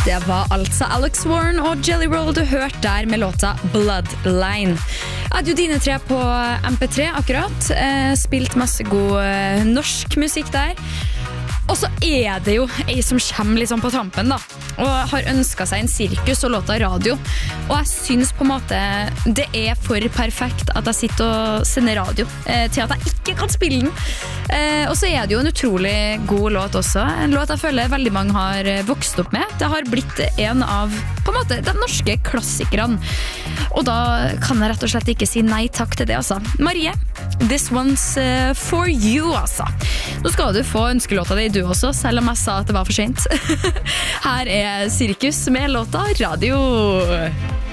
Det var altså Alex Warren og Jelly Roll du hørte der med låta Bloodline. Jeg hadde jo dine tre på MP3 akkurat, spilt masse god norsk musikk der. Og så det jo ei som kommer liksom på tampen da, og har ønsket seg en sirkus og låta radio. Og jeg synes på en måte det for perfekt at jeg sitter og sender radio til at jeg ikke kan spille den. Og så det jo en utrolig god låt også. En låt jeg føler veldig mange har vokst opp med. Det har blitt en av på en måte de norske klassikerne. Og da kan jeg rett og slett ikke si nei takk til det altså. Marie, this one's for you altså. Nå skal du få ønskelåta di du også, selv om jeg sa at det var for sent. Her Sirkus med låta Radio.